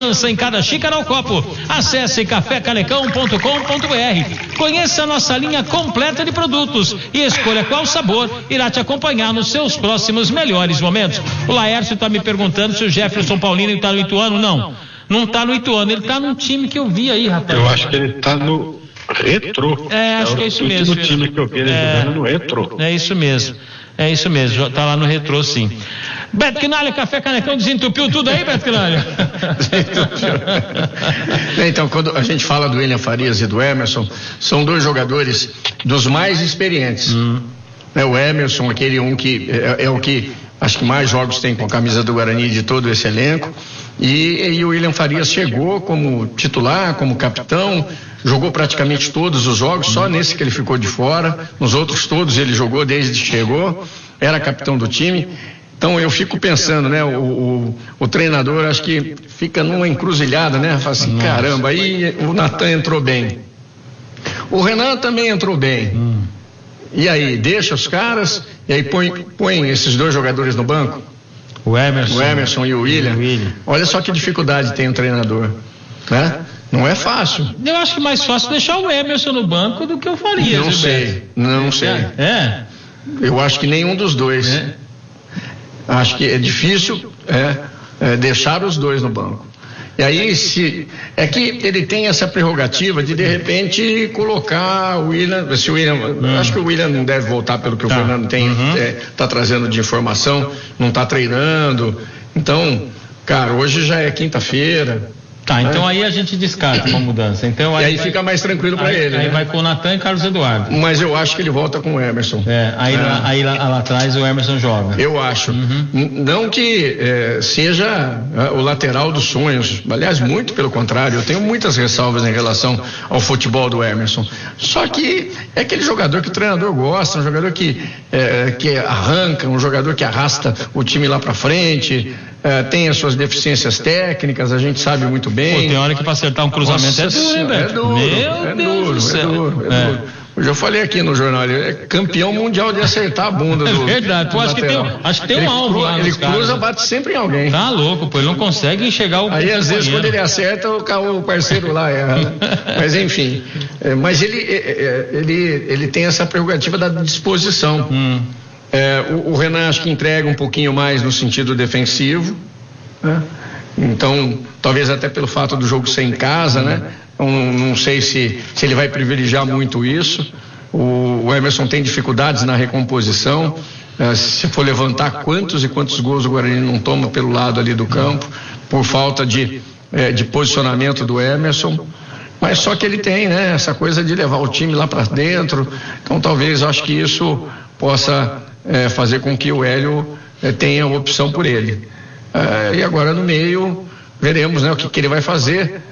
em cada xícara ou copo. Acesse cafécanecão.com.br. Conheça a nossa linha completa de produtos e escolha qual sabor irá te acompanhar nos seus próximos melhores momentos. O Laércio está me perguntando se o Jefferson Paulino está no Ituano. Não está no Ituano, ele está num time que eu vi aí, rapaz. Eu acho que ele está no Retrô. Acho que é isso mesmo. O time que eu vi ele jogando no Retrô. É isso mesmo, tá lá no Retrô, sim. Beto Quinalha, Café Canecão, desentupiu tudo aí, Beto Quinalha? Então, quando a gente fala do William Farias e do Emerson, são dois jogadores dos mais experientes. O Emerson, aquele que é o que acho que mais jogos tem com a camisa do Guarani de todo esse elenco, e o William Farias chegou como titular, como capitão, jogou praticamente todos os jogos, só nesse que ele ficou de fora, nos outros todos ele jogou desde que chegou, era capitão do time. Então eu fico pensando, né, o treinador acho que fica numa encruzilhada, né, fala assim, caramba, aí o Natan entrou bem, o Renan também entrou bem, e aí deixa os caras, e aí põe esses dois jogadores no banco, o Emerson e o William. Olha só que dificuldade tem o treinador, né? Não é fácil. Eu acho que é mais fácil deixar o Emerson no banco do que o Farias. Não sei. Eu acho que nenhum dos dois. Acho que é difícil deixar os dois no banco. E aí, é que ele tem essa prerrogativa de repente colocar o William. Acho que o William não deve voltar pelo que o Fernando tá trazendo de informação, não está treinando. Então, cara, hoje já é quinta-feira. Então aí a gente descarta uma mudança. Então, aí fica mais tranquilo para ele. Aí vai com o Natan e Carlos Eduardo. Mas eu acho que ele volta com o Emerson. Aí lá atrás o Emerson joga. Eu acho. Não que seja o lateral dos sonhos. Aliás, muito pelo contrário. Eu tenho muitas ressalvas em relação ao futebol do Emerson. Só que é aquele jogador que o treinador gosta, um jogador que arranca, um jogador que arrasta o time lá para frente. Tem as suas deficiências técnicas, a gente sabe muito bem. Tem hora que para acertar um cruzamento é duro, hein, Beto? É duro. Hoje eu falei aqui no jornal, ele é campeão mundial de acertar a bunda do. É verdade, acho que tem um alvo lá. Ele cruza, bate sempre em alguém. Tá louco, ele não consegue enxergar o. Aí às vezes quando ele acerta, o parceiro lá erra. Mas enfim, mas ele tem essa prerrogativa da disposição. O Renan acho que entrega um pouquinho mais no sentido defensivo, né? Então, talvez até pelo fato do jogo ser em casa, né? Não sei se ele vai privilegiar muito isso. O Emerson tem dificuldades na recomposição. Se for levantar quantos e quantos gols o Guarani não toma pelo lado ali do campo, por falta de posicionamento do Emerson. Mas só que ele tem, né? Essa coisa de levar o time lá para dentro. Então, talvez acho que isso possa fazer com que o Hélio tenha opção por ele. E agora no meio veremos, né, o que ele vai fazer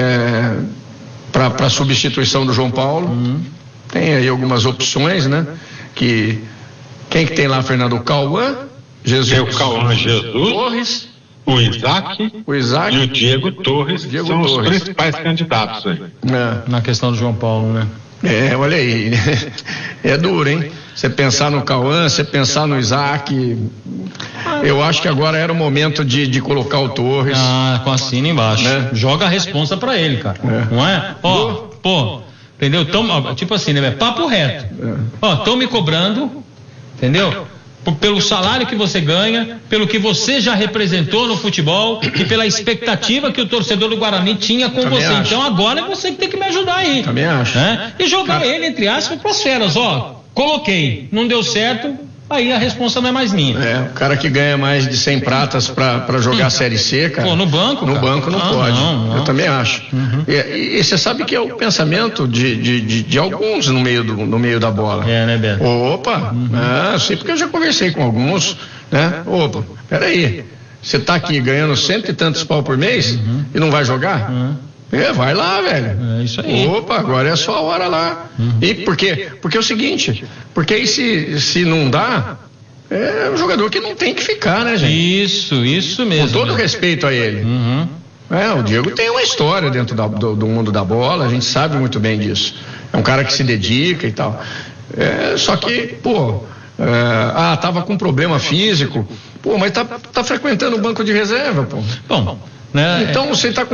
para a substituição do João Paulo. Tem aí algumas opções, né? Quem que tem lá, Fernando? O Cauã Jesus. Tem o Cauã Jesus, Torres, o Isaac e o Diego Torres, são os principais candidatos aí. Na questão do João Paulo, né? Olha aí, é duro, hein? Você pensar no Cauã, você pensar no Isaac. Eu acho que agora era o momento de colocar o Torres. Com a assina embaixo. Né? Joga a responsa pra ele, cara. Não é? Entendeu? Tipo assim, né? Papo reto. Estão me cobrando, entendeu? Pelo salário que você ganha, pelo que você já representou no futebol e pela expectativa que o torcedor do Guarani tinha com você. Acho. Então agora é você que tem que me ajudar aí. Também acho. E jogar ele, entre aspas, pras feras. Coloquei, não deu certo, aí a responsa não é mais minha. O cara que ganha mais de 100 pratas pra jogar a Série C, cara. No banco? No banco não pode. Não. Eu também acho. E você sabe que é o pensamento de alguns no meio da bola. Né, Beto? Sei porque eu já conversei com alguns, né? Peraí, você tá aqui ganhando 100 e tantos pau por mês e não vai jogar? Vai lá, velho. É isso aí. Agora é a sua hora lá. E por quê? Porque é o seguinte, porque aí se não dá, é um jogador que não tem que ficar, né, gente? Isso mesmo. Com todo respeito a ele. O Diego tem uma história dentro do mundo da bola, a gente sabe muito bem disso. É um cara que se dedica e tal. Só que, tava com problema físico. Mas tá frequentando o banco de reserva, pô. Bom, Né? Então você está